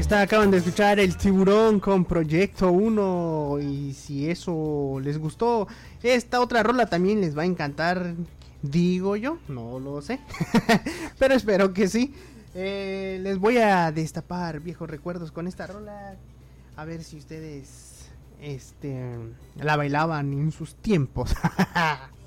Acaban de escuchar El Tiburón con Proyecto 1. Y si eso les gustó, esta otra rola también les va a encantar. Digo yo, no lo sé. Pero espero que sí. Les voy a destapar viejos recuerdos con esta rola. A ver si ustedes la bailaban en sus tiempos.